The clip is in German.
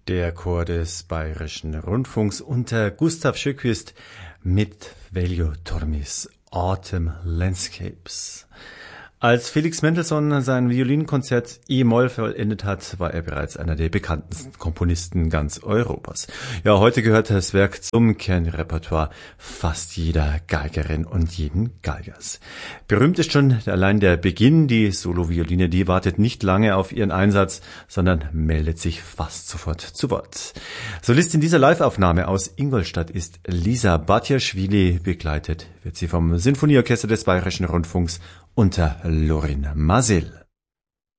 Der Chor des Bayerischen Rundfunks unter Gustav Sjöquist mit Veljo Tormis Autumn Landscapes. Als Felix Mendelssohn sein Violinkonzert E-Moll vollendet hat, war er bereits einer der bekanntesten Komponisten ganz Europas. Ja, heute gehört das Werk zum Kernrepertoire fast jeder Geigerin und jeden Geigers. Berühmt ist schon allein der Beginn. Die Solovioline, die wartet nicht lange auf ihren Einsatz, sondern meldet sich fast sofort zu Wort. Solistin dieser Live-Aufnahme aus Ingolstadt ist Lisa Batjaschwili. Begleitet wird sie vom Sinfonieorchester des Bayerischen Rundfunks unter Lorin Maazel.